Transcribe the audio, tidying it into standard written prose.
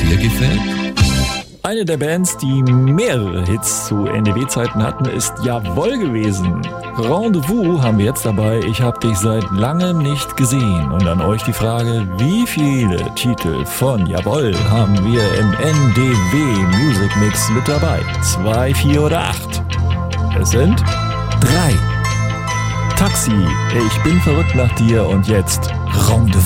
dir gefällt? Eine der Bands, die mehrere Hits zu NDW-Zeiten hatten, ist Jawoll gewesen. Rendezvous haben wir jetzt dabei. Ich hab dich seit langem nicht gesehen. Und an euch die Frage, wie viele Titel von Jawoll haben wir im NDW Music Mix mit dabei? 2, 4 oder 8? Es sind 3. Taxi, ich bin verrückt nach dir und jetzt Rendezvous.